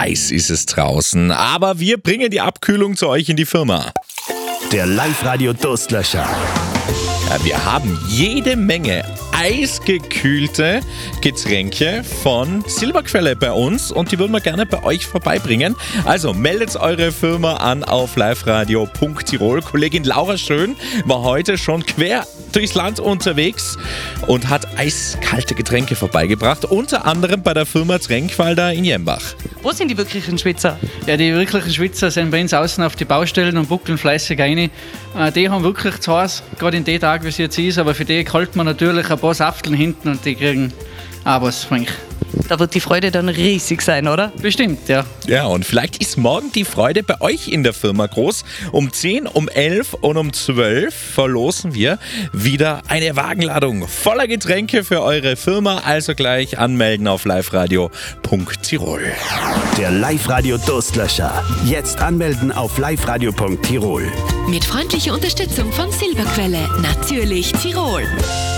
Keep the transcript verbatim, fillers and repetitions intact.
Eis ist es draußen. Aber wir bringen die Abkühlung zu euch in die Firma. Der Live-Radio-Durstlöscher. Ja, wir haben jede Menge eisgekühlte Getränke von Silberquelle bei uns und die würden wir gerne bei euch vorbeibringen. Also meldet eure Firma an auf liveradio punkt tirol. Kollegin Laura Schön war heute schon quer durchs Land unterwegs und hat eiskalte Getränke vorbeigebracht, unter anderem bei der Firma Tränkwalder in Jembach. Wo sind die wirklichen Schwitzer? Ja, die wirklichen Schwitzer sind bei uns außen auf die Baustellen und buckeln fleißig rein. Äh, die haben wirklich zu Hause, gerade in den Tagen, wie es jetzt ist, aber für die kalt man natürlich ein paar Safteln hinten und die kriegen auch was von euch. Da wird die Freude dann riesig sein, oder? Bestimmt, ja. Ja, und vielleicht ist morgen die Freude bei euch in der Firma groß. Um zehn, um elf und um zwölf verlosen wir wieder eine Wagenladung voller Getränke für eure Firma. Also gleich anmelden auf liveradio punkt tirol. Der Live-Radio-Durstlöscher. Jetzt anmelden auf liveradio punkt tirol. Mit freundlicher Unterstützung von Silberquelle, natürlich Tirol.